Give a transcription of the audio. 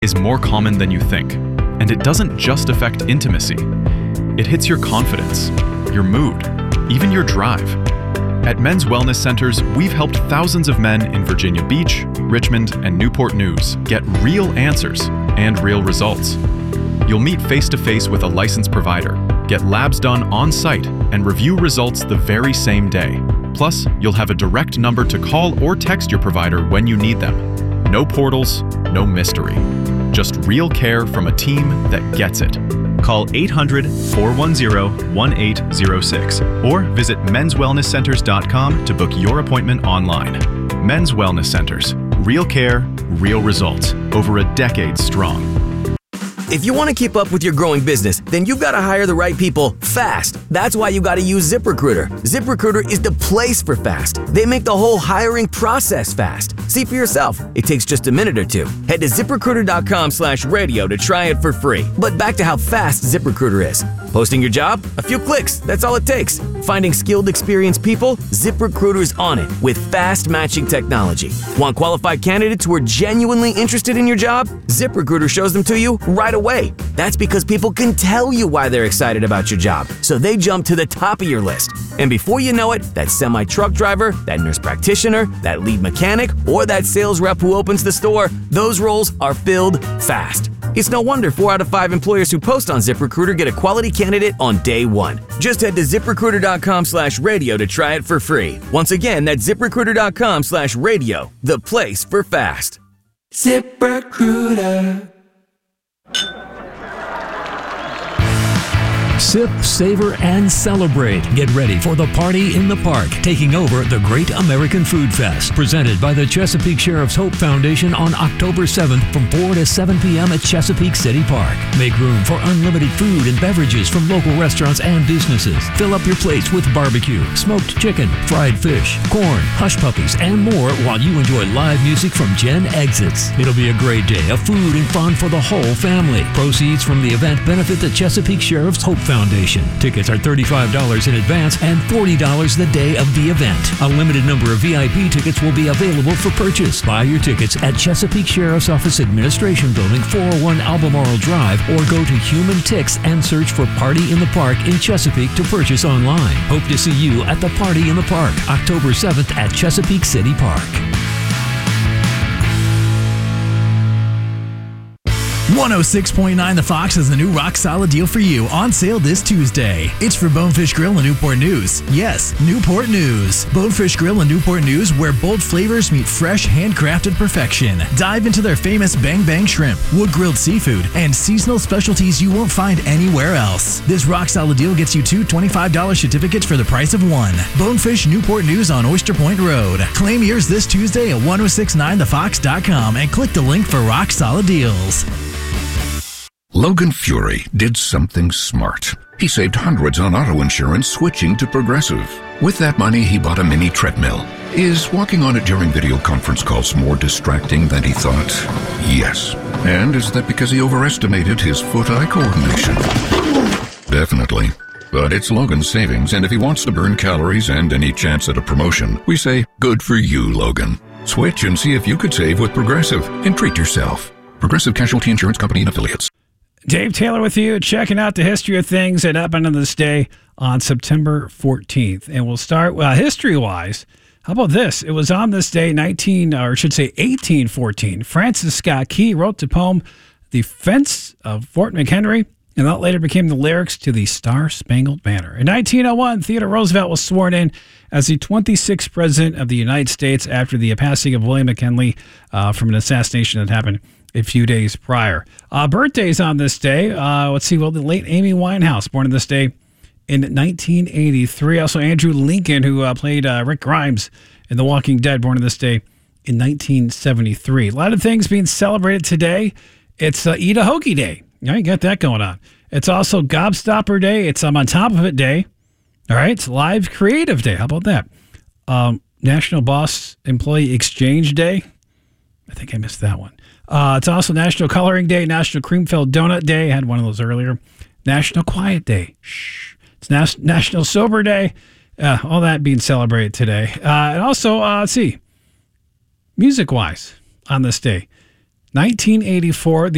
is more common than you think, and it doesn't just affect intimacy. It hits your confidence, your mood, even your drive. At Men's Wellness Centers, we've helped thousands of men in Virginia Beach, Richmond, and Newport News get real answers and real results. You'll meet face-to-face with a licensed provider, get labs done on-site, and review results the very same day. Plus, you'll have a direct number to call or text your provider when you need them. No portals, no mystery. Just real care from a team that gets it. Call 800-410-1806 or visit menswellnesscenters.com to book your appointment online. Men's Wellness Centers. Real care, real results. Over a decade strong. If you want to keep up with your growing business, then you've got to hire the right people fast. That's why you got to use ZipRecruiter. ZipRecruiter is the place for fast. They make the whole hiring process fast. See for yourself. It takes just a minute or two. Head to ZipRecruiter.com/radio to try it for free. But back to how fast ZipRecruiter is. Posting your job? A few clicks. That's all it takes. Finding skilled, experienced people? ZipRecruiter's on it with fast matching technology. Want qualified candidates who are genuinely interested in your job? ZipRecruiter shows them to you right away. That's because people can tell you why they're excited about your job, so they jump to the top of your list. And before you know it, that semi-truck driver, that nurse practitioner, that lead mechanic, or that sales rep who opens the store, those roles are filled fast. It's no wonder 4 out of 5 employers who post on ZipRecruiter get a quality candidate on day one. Just head to ZipRecruiter.com/radio to try it for free. Once again, that's ZipRecruiter.com/radio, the place for fast. ZipRecruiter. Sip, savor, and celebrate. Get ready for the Party in the Park, taking over the Great American Food Fest, presented by the Chesapeake Sheriff's Hope Foundation on October 7th from 4 to 7 p.m. at Chesapeake City Park. Make room for unlimited food and beverages from local restaurants and businesses. Fill up your plates with barbecue, smoked chicken, fried fish, corn, hush puppies, and more while you enjoy live music from Gen Exits. It'll be a great day of food and fun for the whole family. Proceeds from the event benefit the Chesapeake Sheriff's Hope Foundation. Tickets are $35 in advance and $40 the day of the event. A limited number of VIP tickets will be available for purchase. Buy your tickets at Chesapeake Sheriff's Office Administration Building, 401 Albemarle Drive, or go to Human Tix and search for Party in the Park in Chesapeake to purchase online. Hope to see you at the Party in the Park, October 7th at Chesapeake City Park. 106.9 The Fox has a new rock solid deal for you on sale this Tuesday. It's for Bonefish Grill and Newport News. Yes, Newport News. Bonefish Grill and Newport News, where bold flavors meet fresh, handcrafted perfection. Dive into their famous Bang Bang Shrimp, wood-grilled seafood, and seasonal specialties you won't find anywhere else. This rock solid deal gets you 2 $25 certificates for the price of one. Bonefish Newport News on Oyster Point Road. Claim yours this Tuesday at 1069thefox.com and click the link for rock solid deals. Logan Fury did something smart. He saved hundreds on auto insurance switching to Progressive. With that money, he bought a mini treadmill. Is walking on it during video conference calls more distracting than he thought? Yes. And is that because he overestimated his foot-eye coordination? Definitely. But it's Logan's savings, and if he wants to burn calories and any chance at a promotion, we say, good for you, Logan. Switch and see if you could save with Progressive and treat yourself. Progressive Casualty Insurance Company and Affiliates. Dave Taylor with you, checking out the history of things that happened on this day on September 14th. And we'll start history-wise. How about this? It was on this day, 1814. Francis Scott Key wrote the poem, The Defense of Fort McHenry, and that later became the lyrics to the Star-Spangled Banner. In 1901, Theodore Roosevelt was sworn in as the 26th President of the United States after the passing of William McKinley from an assassination that happened a few days prior. Birthdays on this day. The late Amy Winehouse, born on this day in 1983. Also, Andrew Lincoln, who played Rick Grimes in The Walking Dead, born on this day in 1973. A lot of things being celebrated today. It's Eat a Hoagie Day. You got that going on. It's also Gobstopper Day. It's On Top of It Day. All right, it's Live Creative Day. How about that? National Boss Employee Exchange Day. I think I missed that one. It's also National Coloring Day, National Cream-Filled Donut Day. I had one of those earlier. National Quiet Day. Shh. It's National Sober Day. All that being celebrated today. And also, let's see, music-wise on this day, 1984,